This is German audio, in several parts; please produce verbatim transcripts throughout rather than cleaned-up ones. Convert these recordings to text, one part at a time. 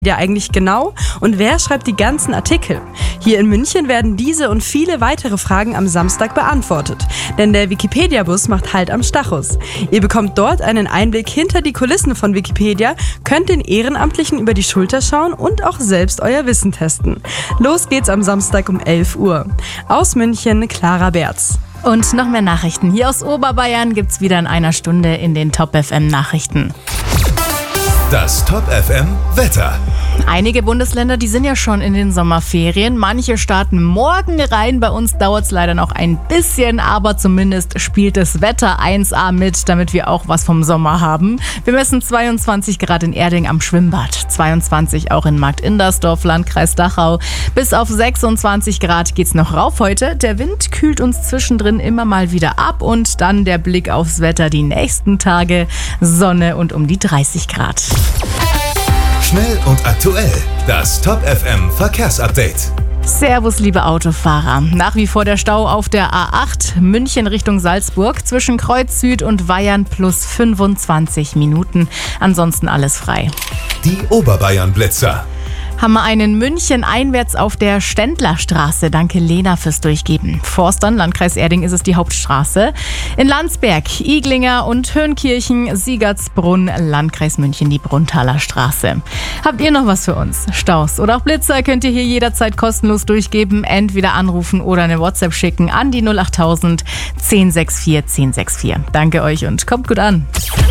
Ja, eigentlich genau. Und wer schreibt die ganzen Artikel? Hier in München werden diese und viele weitere Fragen am Samstag beantwortet. Denn der Wikipedia-Bus macht Halt am Stachus. Ihr bekommt dort einen Einblick hinter die Kulissen von Wikipedia, könnt den Ehrenamtlichen über die Schulter schauen und auch selbst euer Wissen testen. Los geht's am Samstag um elf Uhr. Aus München, Clara Berz. Und noch mehr Nachrichten hier aus Oberbayern gibt's wieder in einer Stunde in den Top F M Nachrichten. Das Top F M Wetter. Einige Bundesländer, die sind ja schon in den Sommerferien. Manche starten morgen rein. Bei uns dauert es leider noch ein bisschen, aber zumindest spielt das Wetter eins A mit, damit wir auch was vom Sommer haben. Wir messen zweiundzwanzig Grad in Erding am Schwimmbad, zweiundzwanzig auch in Markt-Indersdorf, Landkreis Dachau. Bis auf sechsundzwanzig Grad geht's noch rauf heute. Der Wind kühlt uns zwischendrin immer mal wieder ab und dann der Blick aufs Wetter die nächsten Tage. Sonne und um die dreißig Grad. Schnell und aktuell. Das Top F M Verkehrsupdate. Servus, liebe Autofahrer. Nach wie vor der Stau auf der A acht München Richtung Salzburg zwischen Kreuz Süd und Weyern plus fünfundzwanzig Minuten. Ansonsten alles frei. Die Oberbayern-Blitzer. Haben wir einen München einwärts auf der Ständlerstraße. Danke Lena fürs Durchgeben. Forstern, Landkreis Erding ist es die Hauptstraße. In Landsberg, Iglinger und Höhenkirchen, Siegertsbrunn, Landkreis München die Brunntaler Straße. Habt ihr noch was für uns? Staus oder auch Blitzer könnt ihr hier jederzeit kostenlos durchgeben. Entweder anrufen oder eine WhatsApp schicken an die null achttausend zehn sechs vier zehn sechs vier. Danke euch und kommt gut an.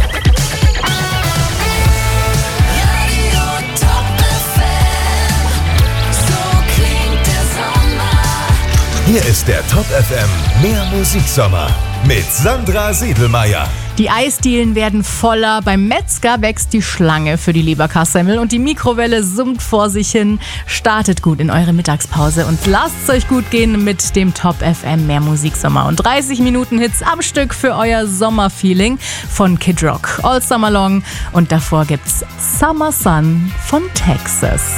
Hier ist der Top F M Mehr Musiksommer mit Sandra Siedelmeier. Die Eisdielen werden voller, beim Metzger wächst die Schlange für die Leberkassemmel und die Mikrowelle summt vor sich hin. Startet gut in eure Mittagspause und lasst es euch gut gehen mit dem Top F M Mehr Musiksommer und dreißig Minuten Hits am Stück für euer Sommerfeeling von Kid Rock, All Summer Long und davor gibt's Summer Sun von Texas.